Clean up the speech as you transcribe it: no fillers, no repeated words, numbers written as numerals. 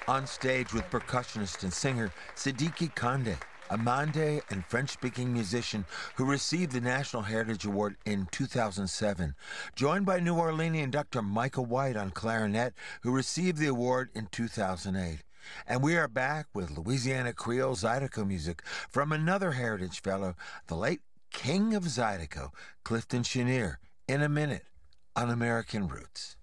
On stage with percussionist and singer Siddiqui Kande, a Mande and French-speaking musician who received the National Heritage Award in 2007, joined by New Orleanian Dr. Michael White on clarinet, who received the award in 2008. And we are back with Louisiana Creole Zydeco music from another Heritage Fellow, the late King of Zydeco, Clifton Chenier, in a minute on American Roots.